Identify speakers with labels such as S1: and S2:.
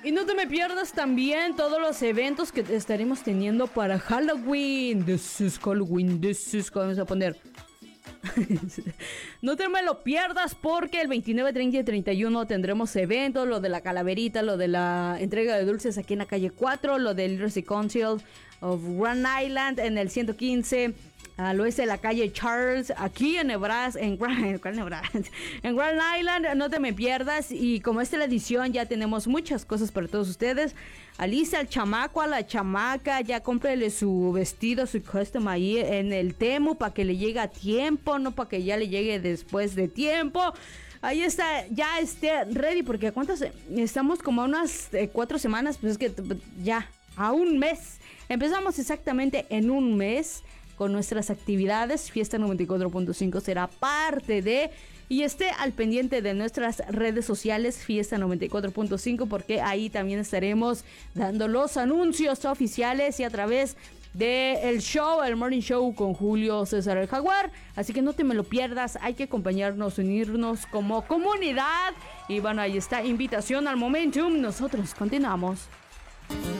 S1: Y no te me pierdas también todos los eventos que estaremos teniendo para Halloween. This is Halloween, vamos a poner. No te me lo pierdas porque el 29, 30 y 31 tendremos eventos, lo de la calaverita, lo de la entrega de dulces aquí en la calle 4, lo del Literacy Council of Grand Island en el 115 al oeste de la calle Charles, aquí en Nebraska, en Grand Island. No te me pierdas. Y como esta es la edición, ya tenemos muchas cosas para todos ustedes. Alisa al chamaco, a la chamaca, ya cómprele su vestido, su custom ahí en el Temu para que le llegue a tiempo, no para que ya le llegue después de tiempo. Ahí está, ya esté ready, porque ¿cuántas? Estamos como a unas 4 semanas, pues es que ya, a un mes. Empezamos exactamente en un mes con nuestras actividades. Fiesta 94.5 será parte de, y esté al pendiente de nuestras redes sociales, Fiesta 94.5, porque ahí también estaremos dando los anuncios oficiales y a través de el show, el Morning Show con Julio César el Jaguar. Así que no te me lo pierdas, hay que acompañarnos, unirnos como comunidad. Y bueno, ahí está, invitación al Momentum. Nosotros continuamos.